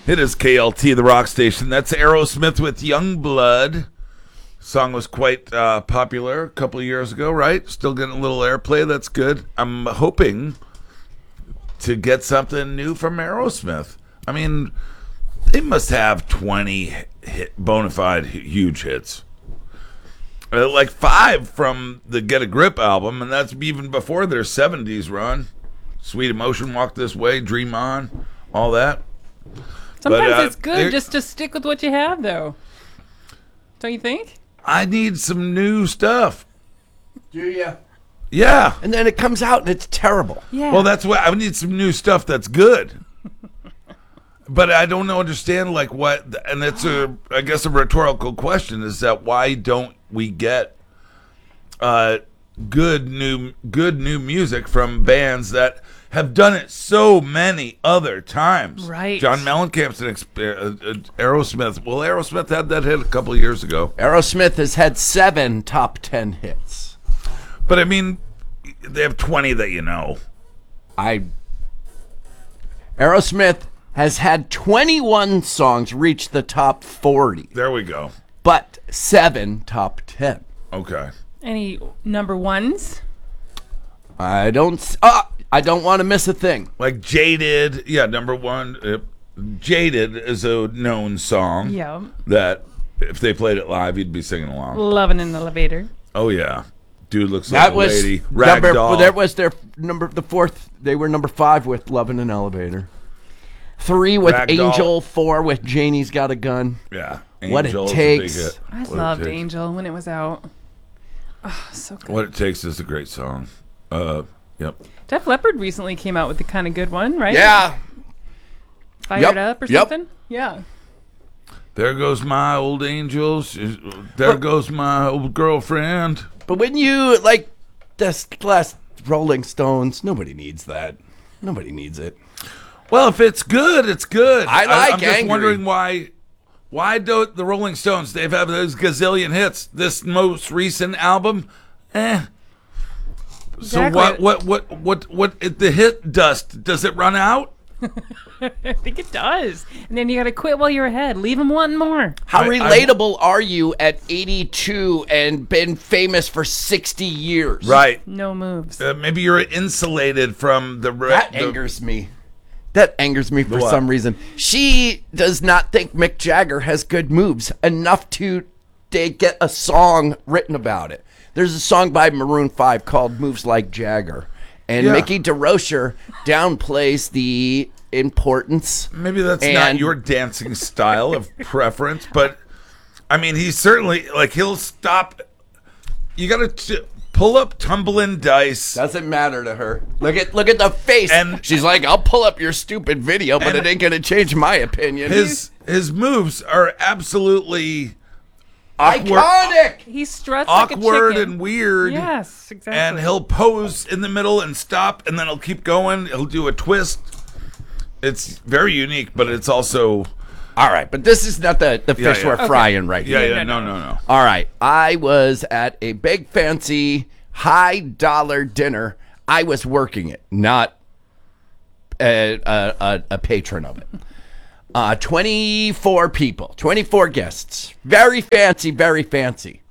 It is KLT, the rock station. That's Aerosmith with Youngblood. Song was quite popular a couple of years ago, right? Still getting a little airplay. That's good. I'm hoping to get something new from Aerosmith. I mean, they must have 20 bona fide huge hits. Like 5 from the Get a Grip album, and that's even before their 70s run. Sweet Emotion, Walk This Way, Dream On, all that. Sometimes it's good just to stick with what you have, though. Don't you think? I need some new stuff. Do you? Yeah. And then it comes out and it's terrible. Yeah. Well, that's why I need some new stuff that's good. But I don't understand like what, and it's I guess a rhetorical question is that why don't we get good new music from bands that have done it so many other times? Right. John Mellencamp's Aerosmith. Well, Aerosmith had that hit a couple of years ago. Aerosmith has had 7 top 10 hits. But I mean, they have 20 that you know. Aerosmith has had 21 songs reach the top 40. There we go. But 7 top 10. Okay. Any number ones? I don't want to miss a thing. Like Jaded, yeah, number 1. Jaded is a known song. Yeah. That if they played it live, you'd be singing along. Loving in the Elevator. Oh yeah, dude looks like a lady. That was their number. The 4th, they were number 5 with "Love in an Elevator." 3 with Ragdoll. Angel. 4 with "Janie's Got a Gun." Yeah, What It Angel's a Takes. big hit. I What It loved Takes. Angel when it was out. Oh, so good. What It Takes is a great song. Yep. Def Leppard recently came out with the kind of good one, right? Yeah. Fired Yep. Up or Yep. something? Yeah. There goes my old angel. There goes my old girlfriend. But when you like this last Rolling Stones, nobody needs that. Nobody needs it. Well, if it's good, it's good. I like I'm just Angry. wondering why don't the Rolling Stones? They've had those gazillion hits. This most recent album, Exactly. So what? The hit dust, does it run out? I think it does. And then you got to quit while you're ahead. Leave them wanting more. How relatable are you at 82 and been famous for 60 years? Right. No moves. Maybe you're insulated from the. That angers me. That angers me for What? some reason. She does not think Mick Jagger has good moves enough to get a song written about it. There's a song by Maroon 5 called Moves Like Jagger. And Yeah. Mickey DeRocher downplays the importance. Maybe that's not your dancing style of preference, but I mean, he's certainly like he'll stop. You got to pull up Tumbling Dice. Doesn't matter to her. Look at the face. And she's like, I'll pull up your stupid video, but it ain't gonna change my opinion. His moves are absolutely awkward, iconic. He struts like a awkward chicken. and weird. Yes, exactly. And he'll pose in the middle and stop, and then he'll keep going. He'll do a twist. It's very unique, but it's also All right, but this is not the fish yeah. we're Okay. frying right yeah, here. yeah, no. All right, I was at a big fancy high dollar dinner. I was working it, not a patron of it. 24 people, 24 guests. Very fancy, very fancy.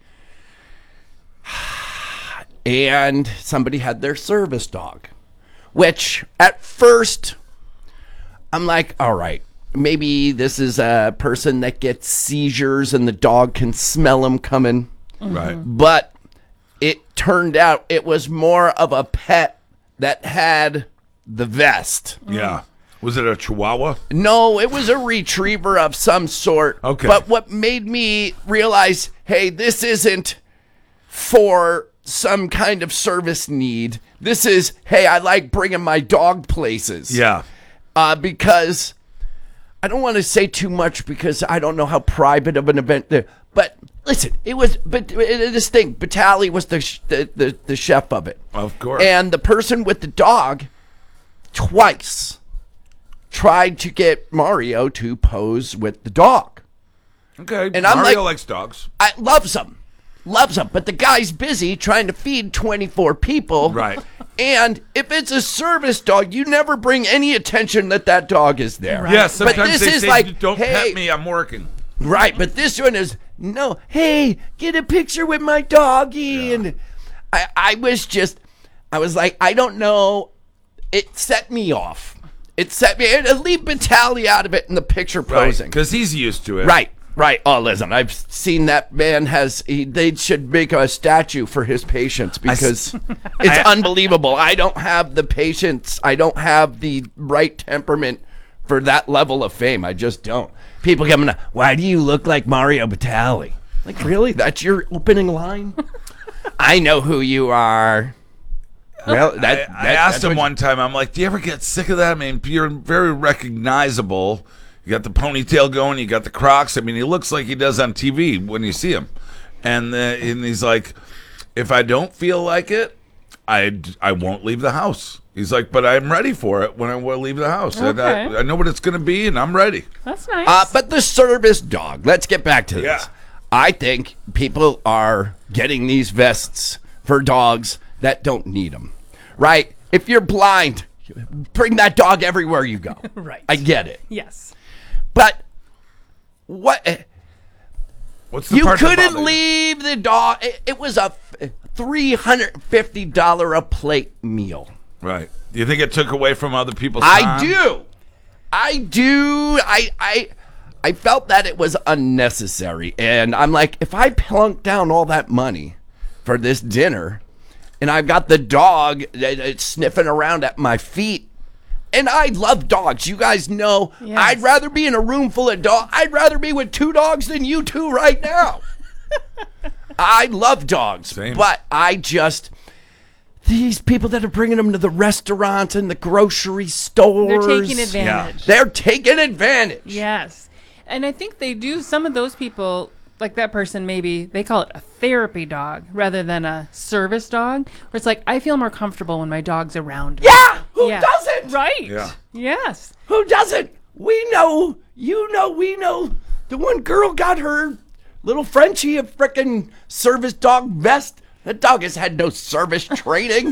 And somebody had their service dog, which at first I'm like, all right, maybe this is a person that gets seizures and the dog can smell them coming. Right. But it turned out it was more of a pet that had the vest. Yeah. Was it a Chihuahua? No, it was a retriever of some sort. Okay. But what made me realize, hey, this isn't for some kind of service need. This is, hey, I like bringing my dog places. Yeah. Because I don't want to say too much because I don't know how private of an event there. But listen, it was this thing. Batali was the chef of it. Of course. And the person with the dog twice tried to get Mario to pose with the dog. Okay. And I'm Mario like- likes dogs. I loves them. loves them, but the guy's busy trying to feed 24 people. Right. And if it's a service dog, you never bring any attention that dog is there. Right. Yeah, sometimes But this they is say, like, don't hey, pet me, I'm working. Right, but this one is, no, hey, get a picture with my doggy. Yeah. And I was like, I don't know. It set me off. It set me, and leave Batali out of it in the picture posing. Because he's used to it. Right. Oh, listen, I've seen that man they should make a statue for his patience because it's unbelievable. I don't have the patience. I don't have the right temperament for that level of fame. I just don't. People coming up, why do you look like Mario Batali? Like, really? That's your opening line? I know who you are. Well, I asked him one time, I'm like, do you ever get sick of that? I mean, you're very recognizable. You got the ponytail going, you got the Crocs. I mean, he looks like he does on TV when you see him. And he's like, if I don't feel like it, I won't leave the house. He's like, but I'm ready for it when I will leave the house. Okay. And I know what it's going to be, and I'm ready. That's nice. But the service dog, let's get back to this. Yeah. I think people are getting these vests for dogs that don't need them, right? If you're blind, bring that dog everywhere you go. Right. I get it. Yes. But what? What's the You part that couldn't bothers you? leave the dog. It was a $350 a plate meal. Right. Do you think it took away from other people's I time? do. I felt that it was unnecessary. And I'm like, if I plunk down all that money for this dinner and I've got the dog that's sniffing around at my feet, and I love dogs. You guys know Yes. I'd rather be in a room full of dogs. I'd rather be with 2 dogs than you two right now. I love dogs. Same. But these people that are bringing them to the restaurants and the grocery stores. They're taking advantage. They're taking advantage. Yes. And I think they do, some of those people, like that person, maybe they call it a therapy dog rather than a service dog, where it's like, I feel more comfortable when my dog's around me. Yeah, who Yeah. doesn't? Right. Yeah. Yes. Who doesn't? We know, we know. The one girl got her little Frenchie a frickin' service dog vest. That dog has had no service training.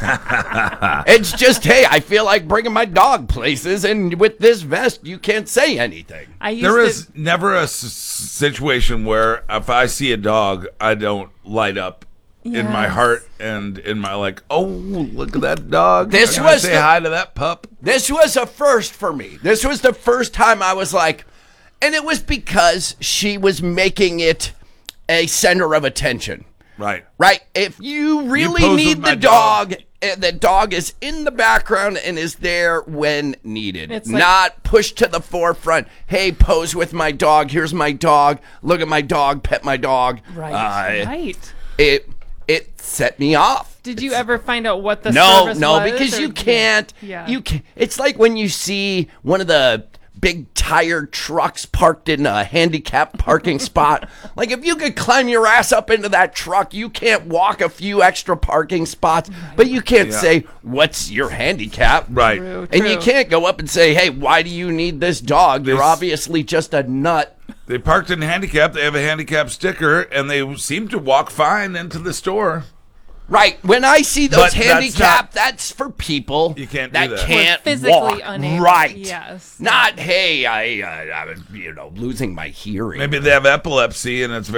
It's just, hey, I feel like bringing my dog places, and with this vest, you can't say anything. There is never a situation where if I see a dog, I don't light up in my Yes. heart and in my like, oh, look at that dog. This I'm gonna was say the- hi to that pup. This was a first for me. This was the first time I was like, and it was because she was making it a center of attention. Right. Right? If you really pose need with my the dog, the dog is in the background and is there when needed. It's like- not pushed to the forefront. Hey, pose with my dog. Here's my dog. Look at my dog. Pet my dog. Right. Right. It set me off. Did you ever find out what the No, service no, was, because or- you can't. Yeah. You can. It's like when you see one of the big tire trucks parked in a handicapped parking spot. Like, if you could climb your ass up into that truck, you can't walk a few extra parking spots, but you can't say, what's your handicap? Right. True, And you true. can't go up and say, hey, why do you need this dog? You're This- obviously just a nut. They parked in handicap. They have a handicap sticker, and they seem to walk fine into the store. Right. When I see those But that's handicapped, that's for people You can't do that that. can't We're physically walk. unable. Right. Yes. Not, hey, I'm losing my hearing. Maybe they have epilepsy, and it's